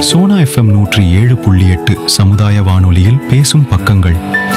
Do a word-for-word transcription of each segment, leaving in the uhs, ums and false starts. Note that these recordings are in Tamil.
சோனா எஃப்எம் நூற்றி ஏழு புள்ளி எட்டு சமுதாய வானொலியில் பேசும் பக்கங்கள்.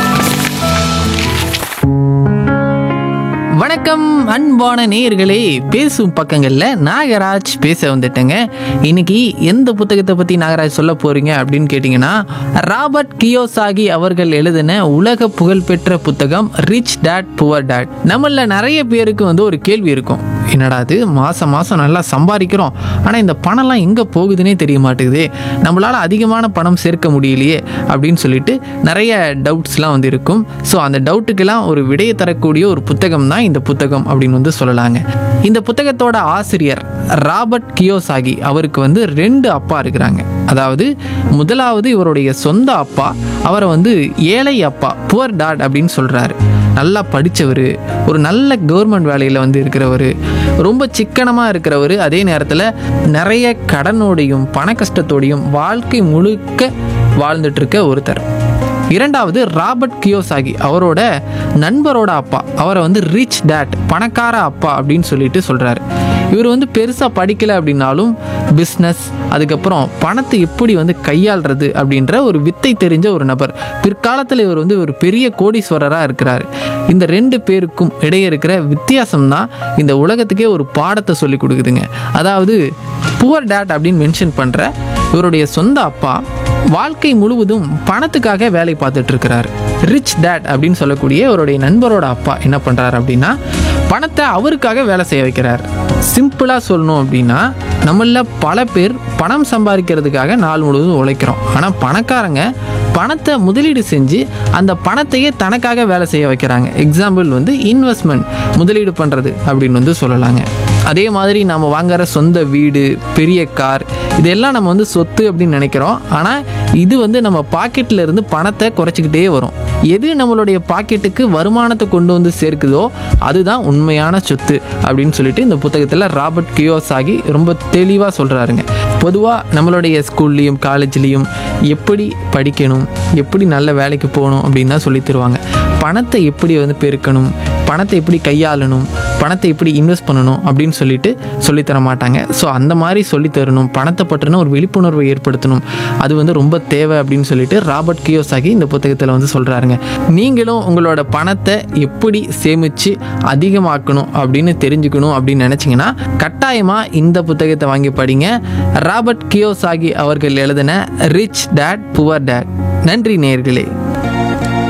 வணக்கம் அன்பான நேயர்களே, பேசும் பக்கங்கள்ல நாகராஜ் பேச வந்துட்டேங்க. இன்னைக்கு எந்த புத்தகத்தை பத்தி நாகராஜ் சொல்ல போறீங்க அப்படின்னு கேட்டீங்கன்னா, ராபர்ட் கியோசாகி அவர்கள் எழுதின உலக புகழ்பெற்ற புத்தகம் ரிச் டாட் புவர் டாட். நம்மள நிறைய பேருக்கு வந்து ஒரு கேள்வி இருக்கும், என்னடா அது மாசம் மாசம் நல்லா சம்பாதிக்கிறோம், ஆனால் இந்த பணம்லாம் எங்கே போகுதுன்னே தெரிய மாட்டேங்குது, நம்மளால் அதிகமான பணம் சேர்க்க முடியலையே அப்படின்னு சொல்லிட்டு நிறைய டவுட்ஸ்லாம் வந்து இருக்கும். ஸோ அந்த டவுட்டுக்கெல்லாம் ஒரு விடையை தரக்கூடிய ஒரு புத்தகம் தான் இந்த புத்தகம் அப்படின்னு வந்து சொல்லலாங்க. இந்த புத்தகத்தோட ஆசிரியர் ராபர்ட் கியோசாகி அவருக்கு வந்து ரெண்டு அப்பா இருக்கிறாங்க. அதாவது முதலாவது இவருடைய சொந்த அப்பா, அவரை வந்து ஏழை அப்பா, புவர் டாட் அப்படின்னு சொல்கிறாரு. நல்லா படித்தவர், ஒரு நல்ல கவர்மெண்ட் வேலையில் வந்து இருக்கிறவர், ரொம்ப சிக்கனமாக இருக்கிறவர், அதே நேரத்தில் நிறைய கடனோடையும் பண கஷ்டத்தோடையும் வாழ்க்கை முழுக்க வாழ்ந்துட்டுருக்க ஒருத்தர். இரண்டாவது ராபர்ட் கியோசாகி அவரோட நண்பரோட அப்பா, அவரை வந்து ரிச் டாட், பணக்கார அப்பா அப்படின்னு சொல்லிட்டு சொல்கிறாரு. இவர் வந்து பெருசாக படிக்கலை அப்படின்னாலும் பிஸ்னஸ், அதுக்கப்புறம் பணத்தை எப்படி வந்து கையாளுறது அப்படின்ற ஒரு வித்தை தெரிஞ்ச ஒரு நபர். பிற்காலத்தில் இவர் வந்து ஒரு பெரிய கோடீஸ்வரராக இருக்கிறார். இந்த ரெண்டு பேருக்கும் இடையே இருக்கிற வித்தியாசம் தான் இந்த உலகத்துக்கே ஒரு பாடத்தை சொல்லி கொடுக்குதுங்க. அதாவது புவர் டாட் அப்படின்னு மென்ஷன் பண்ணுற இவருடைய சொந்த அப்பா வாழ்க்கை முழுவதும் பணத்துக்காக வேலை பார்த்துட்டு இருக்கிறார். ரிச் டாட் அப்படின்னு சொல்லக்கூடிய அவருடைய நண்பரோட அப்பா என்ன பண்ணுறாரு அப்படின்னா, பணத்தை அவருக்காக வேலை செய்ய வைக்கிறார். சிம்பிளாக சொல்லணும் அப்படின்னா, நம்மள பல பேர் பணம் சம்பாதிக்கிறதுக்காக நாள் முழுவதும் உழைக்கிறோம். ஆனால் பணக்காரங்க பணத்தை முதலீடு செஞ்சு அந்த பணத்தையே தனக்காக வேலை செய்ய வைக்கிறாங்க. எக்ஸாம்பிள் வந்து இன்வெஸ்ட்மெண்ட், முதலீடு பண்ணுறது அப்படின்னு வந்து சொல்லலாங்க. அதே மாதிரி நம்ம வாங்குற சொந்த வீடு, பெரிய கார், இதெல்லாம் நம்ம வந்து சொத்து அப்படின்னு நினைக்கிறோம். ஆனால் இது வந்து நம்ம பாக்கெட்டில் இருந்து பணத்தை குறைச்சிக்கிட்டே வரும். எது நம்மளுடைய பாக்கெட்டுக்கு வருமானத்தை கொண்டு வந்து சேர்க்குதோ அதுதான் உண்மையான சொத்து அப்படின்னு சொல்லிட்டு இந்த புத்தகத்தில் ராபர்ட் கியோசாகி ரொம்ப தெளிவாக சொல்கிறாருங்க. பொதுவாக நம்மளுடைய ஸ்கூல்லையும் காலேஜ்லேயும் எப்படி படிக்கணும், எப்படி நல்ல வேலைக்கு போகணும் அப்படின்னு தான் சொல்லி தருவாங்க. பணத்தை எப்படி வந்து பெருக்கணும், பணத்தை எப்படி கையாளணும், பணத்தை எப்படி இன்வெஸ்ட் பண்ணணும் அப்படின்னு சொல்லிட்டு சொல்லித்தர மாட்டாங்க. ஸோ அந்த மாதிரி சொல்லித்தரணும், பணத்தை பற்றின ஒரு விழிப்புணர்வை ஏற்படுத்தணும், அது வந்து ரொம்ப தேவை அப்படின்னு சொல்லிட்டு ராபர்ட் கியோசாகி இந்த புத்தகத்தில் வந்து சொல்கிறாருங்க. நீங்களும் உங்களோட பணத்தை எப்படி சேமித்து அதிகமாக்கணும் அப்படின்னு தெரிஞ்சுக்கணும் அப்படின்னு நினச்சிங்கன்னா கட்டாயமாக இந்த புத்தகத்தை வாங்கி படிங்க. ராபர்ட் கியோசாகி அவர்கள் எழுதின ரிச் டாட் புவர் டாட். நன்றி நேயர்களே.